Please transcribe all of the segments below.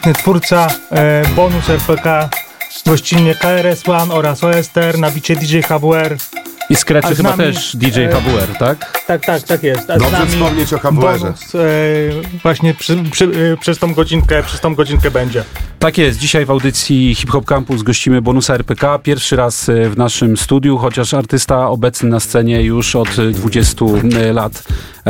twórca bonus RPK, gościnnie KRS-One oraz OSTR, na bicie DJ HWR. I skreczy chyba też DJ HWR, tak? Tak jest. A dobrze wspomnieć o HWR-ze. Właśnie przez tą godzinkę będzie. Tak jest, dzisiaj w audycji Hip Hop Campus gościmy bonusa RPK. Pierwszy raz w naszym studiu, chociaż artysta obecny na scenie już od 20 lat.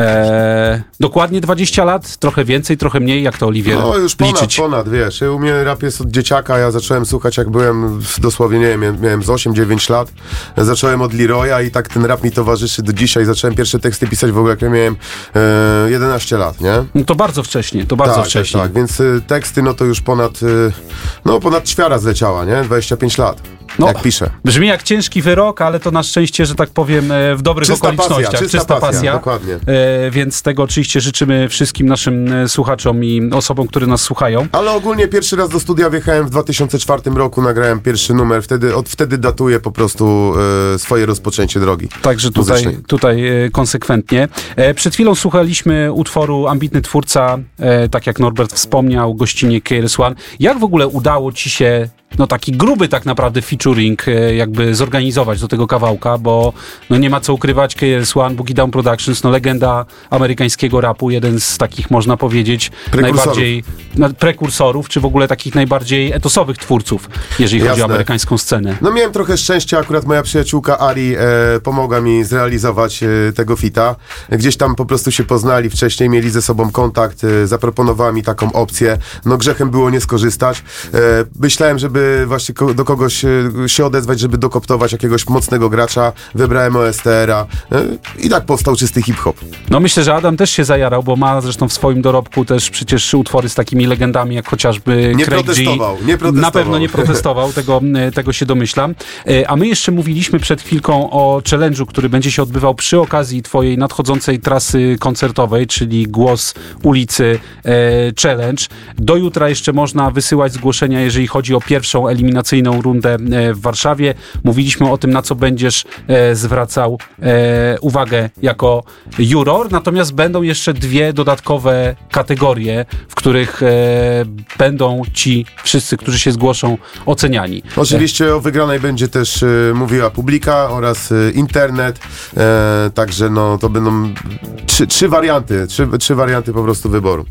Dokładnie 20 lat, trochę więcej, trochę mniej, jak to Oliwier no już ponad, wiesz. U mnie rap jest od dzieciaka, ja zacząłem słuchać jak byłem dosłownie, nie wiem, miałem z 8-9 lat. Zacząłem od Leroya i tak ten rap mi towarzyszy do dzisiaj. Zacząłem pierwsze teksty pisać w ogóle jak ja miałem 11 lat, nie? No to bardzo wcześnie, wcześnie. Tak, więc teksty no to już ponad ćwiara zleciała, nie? 25 lat. No, jak piszę. Brzmi jak ciężki wyrok, ale to na szczęście, że tak powiem, w dobrych okolicznościach. Czysta pasja. Dokładnie. Więc tego oczywiście życzymy wszystkim naszym słuchaczom i osobom, które nas słuchają. Ale ogólnie pierwszy raz do studia wjechałem w 2004 roku, nagrałem pierwszy numer, od wtedy datuję po prostu swoje rozpoczęcie drogi. Także tutaj konsekwentnie. Przed chwilą słuchaliśmy utworu Ambitny Twórca, tak jak Norbert wspomniał, gościnnie KRS-One. Jak w ogóle udało ci się taki gruby tak naprawdę featuring jakby zorganizować do tego kawałka, bo nie ma co ukrywać, KRS-One, Boogie Down Productions, legenda amerykańskiego rapu, jeden z takich, można powiedzieć, najbardziej prekursorów, czy w ogóle takich najbardziej etosowych twórców, jeżeli chodzi o amerykańską scenę. No miałem trochę szczęścia, akurat moja przyjaciółka Ari pomogła mi zrealizować tego fita. Gdzieś tam po prostu się poznali wcześniej, mieli ze sobą kontakt, zaproponowała mi taką opcję. Grzechem było nie skorzystać. Myślałem, żeby właśnie do kogoś się odezwać, żeby dokoptować jakiegoś mocnego gracza. Wybrałem OSTR-a i tak powstał czysty hip-hop. Myślę, że Adam też się zajarał, bo ma zresztą w swoim dorobku też przecież utwory z takimi legendami, jak chociażby Nie Craig protestował. Na pewno nie protestował, tego się domyślam. A my jeszcze mówiliśmy przed chwilką o challenge'u, który będzie się odbywał przy okazji twojej nadchodzącej trasy koncertowej, czyli Głos Ulicy Challenge. Do jutra jeszcze można wysyłać zgłoszenia, jeżeli chodzi o pierwszą eliminacyjną rundę w Warszawie. Mówiliśmy o tym, na co będziesz zwracał uwagę jako juror, natomiast będą jeszcze dwie dodatkowe kategorie, w których będą ci wszyscy, którzy się zgłoszą, oceniani. Oczywiście o wygranej będzie też mówiła publika oraz internet, także to będą trzy warianty po prostu wyboru.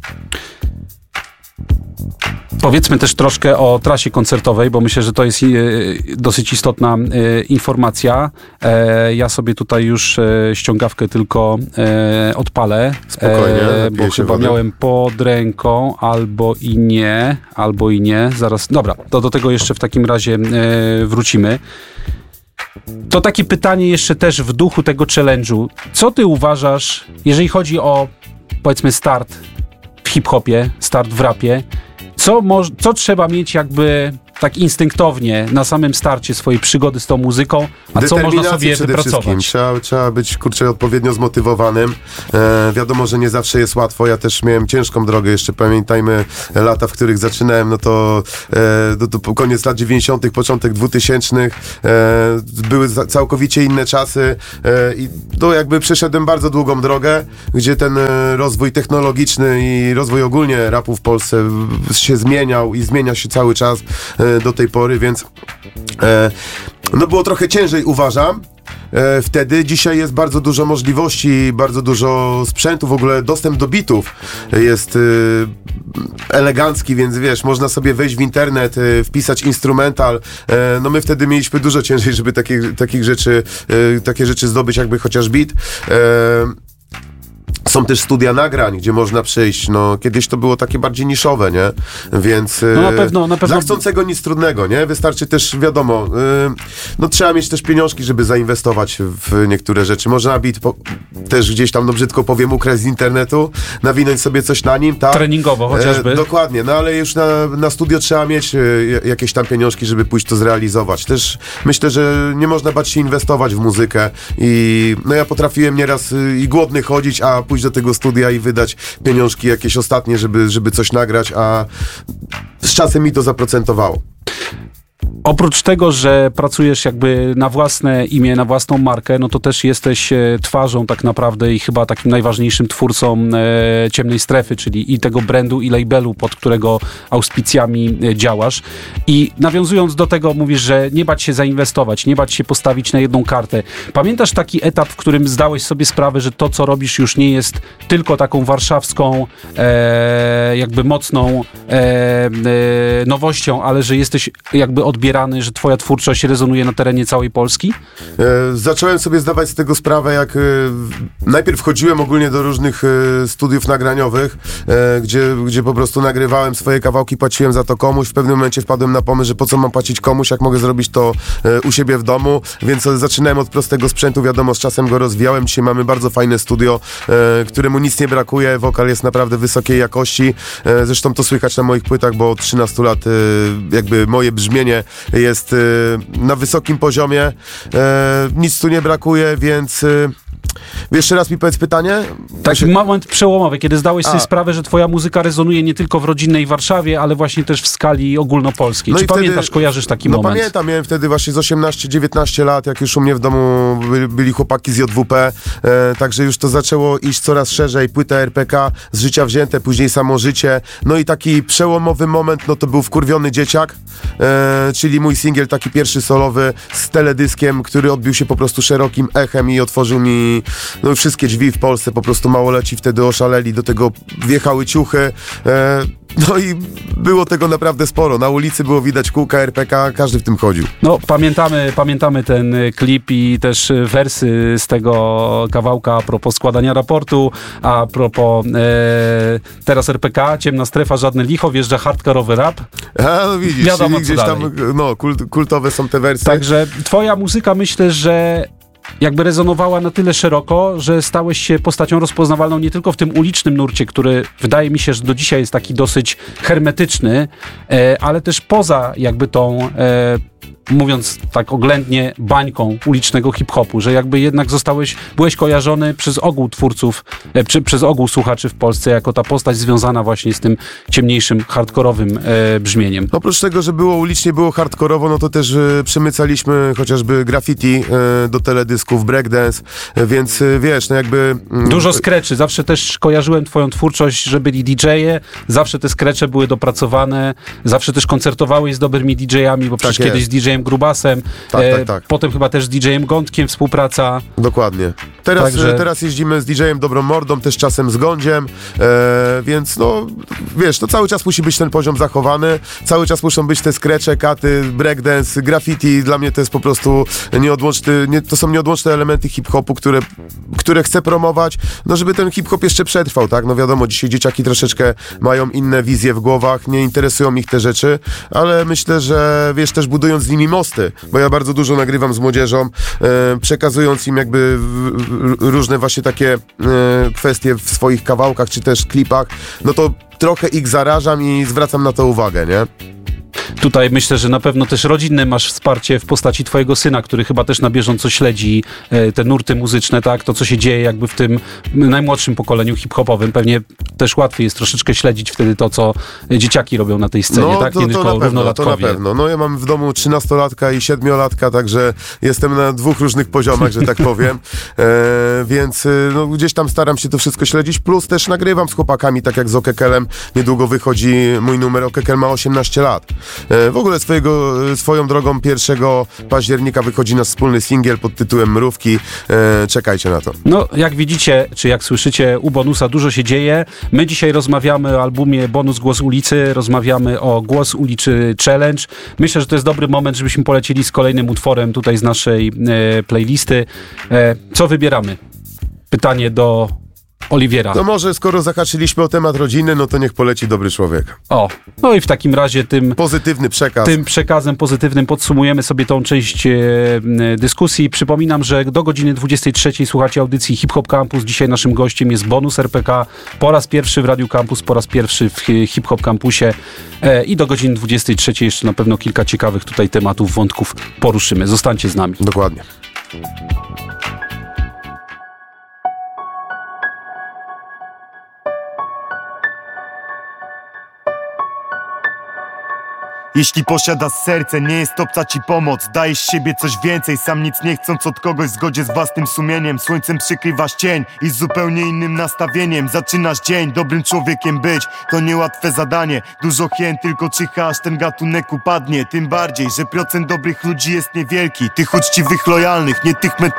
Powiedzmy też troszkę o trasie koncertowej, bo myślę, że to jest dosyć istotna informacja. Ja sobie tutaj już ściągawkę tylko odpalę. Spokojnie. Bo chyba miałem pod ręką, albo i nie. Zaraz, dobra, to do tego jeszcze w takim razie wrócimy. To takie pytanie jeszcze też w duchu tego challenge'u. Co ty uważasz, jeżeli chodzi o, powiedzmy, start w hip-hopie, start w rapie, co trzeba mieć jakby tak instynktownie na samym starcie swojej przygody z tą muzyką, a co można sobie wypracować? Trzeba być, odpowiednio zmotywowanym. Wiadomo, że nie zawsze jest łatwo. Ja też miałem ciężką drogę. Jeszcze pamiętajmy lata, w których zaczynałem, to koniec lat 90., początek 2000. Były całkowicie inne czasy i jakby przeszedłem bardzo długą drogę, gdzie ten rozwój technologiczny i rozwój ogólnie rapu w Polsce się zmieniał i zmienia się cały czas do tej pory, więc było trochę ciężej, uważam. Wtedy, dzisiaj jest bardzo dużo możliwości, bardzo dużo sprzętu, w ogóle dostęp do bitów jest elegancki, więc wiesz, można sobie wejść w internet, wpisać instrumental. My wtedy mieliśmy dużo ciężej, żeby takie rzeczy zdobyć, jakby chociaż beat. Są też studia nagrań, gdzie można przyjść. Kiedyś to było takie bardziej niszowe, nie? Więc na pewno. Dla chcącego nic trudnego, nie? Wystarczy też, wiadomo, trzeba mieć też pieniążki, żeby zainwestować w niektóre rzeczy. Można też gdzieś tam, brzydko powiem, ukraść z internetu, nawinąć sobie coś na nim, tak? Treningowo chociażby. Dokładnie, ale już na studio trzeba mieć jakieś tam pieniążki, żeby pójść to zrealizować. Też myślę, że nie można bać się inwestować w muzykę i ja potrafiłem nieraz i głodny chodzić, a pójść do tego studia i wydać pieniążki jakieś ostatnie, żeby coś nagrać, a z czasem mi to zaprocentowało. Oprócz tego, że pracujesz jakby na własne imię, na własną markę, no to też jesteś twarzą tak naprawdę i chyba takim najważniejszym twórcą Ciemnej Strefy, czyli i tego brandu, i labelu, pod którego auspicjami działasz. I nawiązując do tego, mówisz, że nie bać się zainwestować, nie bać się postawić na jedną kartę. Pamiętasz taki etap, w którym zdałeś sobie sprawę, że to, co robisz, już nie jest tylko taką warszawską, jakby mocną nowością, ale że jesteś jakby odbierany, że twoja twórczość rezonuje na terenie całej Polski? Zacząłem sobie zdawać z tego sprawę, jak najpierw wchodziłem ogólnie do różnych studiów nagraniowych, gdzie po prostu nagrywałem swoje kawałki, płaciłem za to komuś. W pewnym momencie wpadłem na pomysł, że po co mam płacić komuś, jak mogę zrobić to u siebie w domu, więc zaczynałem od prostego sprzętu, wiadomo, z czasem go rozwijałem. Dzisiaj mamy bardzo fajne studio, któremu nic nie brakuje, wokal jest naprawdę wysokiej jakości, zresztą to słychać na moich płytach, bo od 13 lat jakby moje brzmienie jest na wysokim poziomie, nic tu nie brakuje, więc jeszcze raz mi powiedz pytanie. Taki moment przełomowy, kiedy zdałeś sobie sprawę, że twoja muzyka rezonuje nie tylko w rodzinnej Warszawie, ale właśnie też w skali ogólnopolskiej. Czy pamiętasz, kojarzysz taki moment? No pamiętam, miałem wtedy właśnie z 18-19 lat, jak już u mnie w domu byli chłopaki z JWP, także już to zaczęło iść coraz szerzej. Płyta RPK, Z życia wzięte, później Samo życie. No i taki przełomowy moment, no to był Wkurwiony dzieciak, czyli mój singiel taki pierwszy solowy z teledyskiem, który odbił się po prostu szerokim echem i otworzył mi wszystkie drzwi w Polsce, po prostu małoleci wtedy oszaleli, do tego wjechały ciuchy, no i było tego naprawdę sporo. Na ulicy było widać kółka RPK, każdy w tym chodził. No, pamiętamy ten klip i też wersy z tego kawałka a propos składania raportu, a propos teraz RPK, Ciemna Strefa, żadne licho, wjeżdża hardkorowy rap. No widzisz, wiadomo, gdzieś tam kultowe są te wersy. Także twoja muzyka, myślę, że jakby rezonowała na tyle szeroko, że stałeś się postacią rozpoznawalną nie tylko w tym ulicznym nurcie, który wydaje mi się, że do dzisiaj jest taki dosyć hermetyczny, ale też poza jakby tą mówiąc tak oględnie, bańką ulicznego hip-hopu, że jakby jednak byłeś kojarzony przez ogół twórców, przez ogół słuchaczy w Polsce jako ta postać związana właśnie z tym ciemniejszym, hardkorowym brzmieniem. Oprócz tego, że było ulicznie, było hardkorowo, no to też przemycaliśmy chociażby graffiti do teledysków, breakdance, więc wiesz, no jakby... Dużo skreczy, zawsze też kojarzyłem twoją twórczość, że byli DJ-e, zawsze te skrecze były dopracowane, zawsze też koncertowałeś z dobrymi DJ-ami, bo przecież kiedyś z DJ-em Grubasem, tak. potem chyba też z DJ-em Gądkiem współpraca. Dokładnie. Teraz jeździmy z DJ-em Dobrą Mordą, też czasem z Gądziem, więc no, wiesz, to cały czas musi być ten poziom zachowany, cały czas muszą być te skrecze, katy, breakdance, graffiti, dla mnie to jest po prostu to są nieodłączne elementy hip-hopu, które chcę promować, no żeby ten hip-hop jeszcze przetrwał, tak? No wiadomo, dzisiaj dzieciaki troszeczkę mają inne wizje w głowach, nie interesują ich te rzeczy, ale myślę, że wiesz, też budując z nimi mosty, bo ja bardzo dużo nagrywam z młodzieżą, przekazując im jakby różne właśnie takie kwestie w swoich kawałkach, czy też klipach, no to trochę ich zarażam i zwracam na to uwagę, nie? Tutaj myślę, że na pewno też rodzinne masz wsparcie w postaci twojego syna, który chyba też na bieżąco śledzi te nurty muzyczne, tak? To, co się dzieje jakby w tym najmłodszym pokoleniu hip-hopowym. Pewnie też łatwiej jest troszeczkę śledzić wtedy to, co dzieciaki robią na tej scenie, tak? Nie tylko równolatkowie. To na pewno. No ja mam w domu 13-latka i 7-latka, także jestem na dwóch różnych poziomach, że tak powiem. Więc no, gdzieś tam staram się to wszystko śledzić, plus też nagrywam z chłopakami, tak jak z Okekelem. Niedługo wychodzi mój numer, Okekel ma 18 lat. W ogóle swoją drogą 1 października wychodzi nasz wspólny singiel pod tytułem Mrówki. Czekajcie na to. No, jak widzicie, czy jak słyszycie, u Bonusa dużo się dzieje. My dzisiaj rozmawiamy o albumie Bonus Głos Ulicy, rozmawiamy o Głos Ulicy Challenge. Myślę, że to jest dobry moment, żebyśmy polecieli z kolejnym utworem tutaj z naszej playlisty. Co wybieramy? Pytanie do Oliwiera. To może skoro zahaczyliśmy o temat rodziny, no to niech poleci Dobry Człowiek. No i w takim razie pozytywny przekaz. Tym przekazem pozytywnym podsumujemy sobie tą część dyskusji. Przypominam, że do godziny 23 słuchacie audycji Hip Hop Campus. Dzisiaj naszym gościem jest Bonus RPK. Po raz pierwszy w Radiu Campus, po raz pierwszy w Hip Hop Campusie. I do godziny 23 jeszcze na pewno kilka ciekawych tutaj tematów, wątków poruszymy. Zostańcie z nami. Dokładnie. Jeśli posiadasz serce, nie jest obca ci pomoc. Dajesz siebie coś więcej, sam nic nie chcąc od kogoś, w zgodzie z własnym sumieniem. Słońcem przykrywasz cień i z zupełnie innym nastawieniem zaczynasz dzień. Dobrym człowiekiem być to niełatwe zadanie. Dużo hien tylko czyha, aż ten gatunek upadnie. Tym bardziej, że procent dobrych ludzi jest niewielki. Tych uczciwych, lojalnych, nie tych